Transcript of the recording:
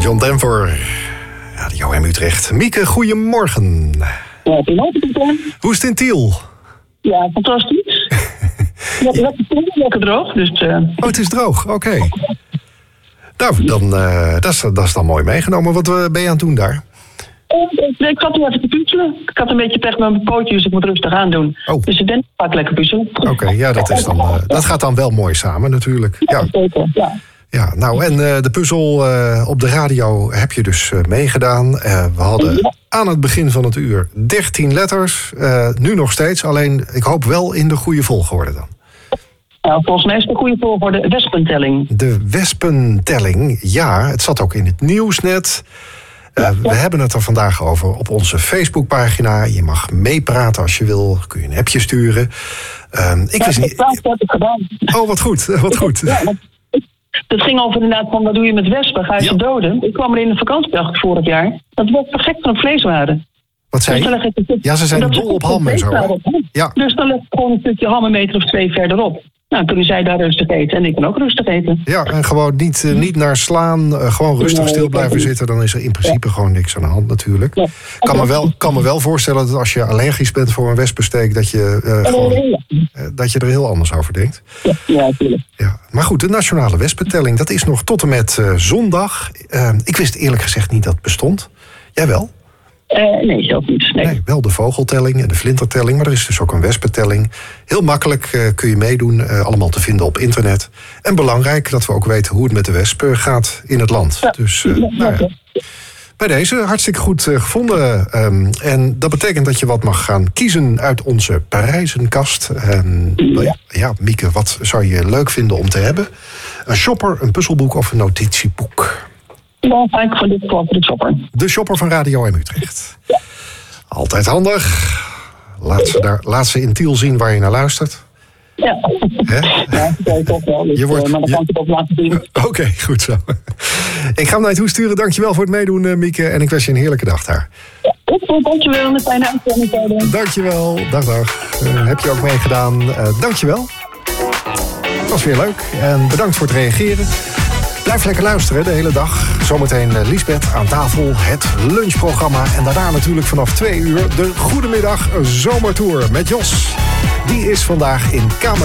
John Denver, Radio M Utrecht. Mieke, goedemorgen. Ja, goedemorgen. Hoe is het in Tiel? Ja, fantastisch. Lekker droog. Dus, Oh, het is droog, oké. Nou, dan, dat is dan mooi meegenomen. Wat ben je aan het doen daar? Ik zat nu even te puzzelen. Ik had een beetje pech met mijn pootje, dus ik moet rustig aan doen. Oh. Dus ik denk, ga ik lekker puzzelen. Oké, ja, dat gaat dan wel mooi samen natuurlijk. Ja, zeker, ja. Ja, nou, en de puzzel op de radio heb je dus meegedaan. We hadden aan het begin van het uur 13 letters. Nu nog steeds, alleen ik hoop wel in de goede volgorde dan. Nou, volgens mij is de goede volgorde wespentelling. De wespentelling, ja, het zat ook in het nieuws net. We hebben het er vandaag over op onze Facebookpagina. Je mag meepraten als je wil. Kun je een appje sturen. Ik wist niet. Dat heb ik gedaan. Oh, wat goed, wat goed. Ja, het ging over inderdaad van wat doe je met wespen? Ga je ze doden? Ik kwam er in de vakantiedag vorig jaar. Dat wespen gek van vlees waren. Wat zei je? Ja, ze zijn dol op ham en zo. Ja. Dus dan leg ik gewoon een stukje ham een meter of 2 verderop. Nou, kunnen zij daar rustig eten en ik kan ook rustig eten. Ja, en gewoon niet naar slaan, gewoon rustig stil blijven zitten. Dan is er in principe gewoon niks aan de hand natuurlijk. Ja. Kan me wel voorstellen dat als je allergisch bent voor een wespensteek, dat je er heel anders over denkt. Ja, natuurlijk. Ja. Maar goed, de nationale wespentelling, dat is nog tot en met zondag. Ik wist eerlijk gezegd niet dat het bestond. Jij wel? Nee, zelf niet. Nee, wel de vogeltelling en de vlindertelling, maar er is dus ook een wespentelling. Heel makkelijk kun je meedoen, allemaal te vinden op internet. En belangrijk dat we ook weten hoe het met de wespen gaat in het land. Ja. Dus bij deze hartstikke goed gevonden. En dat betekent dat je wat mag gaan kiezen uit onze prijzenkast. Ja, Mieke, wat zou je leuk vinden om te hebben? Een shopper, een puzzelboek of een notitieboek? Dan ga ik voor de shopper. De shopper van Radio M Utrecht. Ja. Altijd handig. Laat ze in Tiel zien waar je naar luistert. Ja, ja, dat weet ik wel. Dus, maar dan kan ik het ook laten zien. Oké, goed zo. Ik ga hem naar je toe sturen. Dankjewel voor het meedoen, Mieke. En ik wens je een heerlijke dag daar. Ja, goed, dankjewel. Een fijne uitzending. Dankjewel. Dag. Heb je ook meegedaan. Dankjewel. Het was weer leuk. En bedankt voor het reageren. Blijf lekker luisteren de hele dag. Zometeen Liesbeth aan tafel, het lunchprogramma. En daarna natuurlijk vanaf 2 uur de Goedemiddag Zomertour met Jos. Die is vandaag in Kamer.